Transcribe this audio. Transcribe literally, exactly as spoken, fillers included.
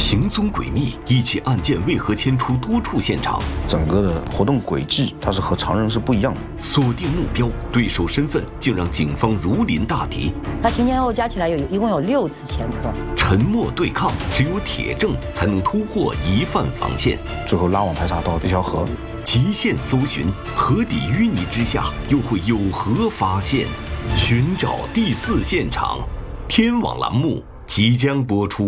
行踪诡秘，一起案件为何牵出多处现场？ 整个的活动轨迹，它是和常人是不一样的。 锁定目标，对手身份竟让警方如临大敌。 他前前后后加起来有一共有六次前科。 沉默对抗，只有铁证才能突破疑犯防线。 最后拉网排查到一条河。 极限搜寻，河底淤泥之下又会有何发现？寻找第四现场，天网栏目即将播出。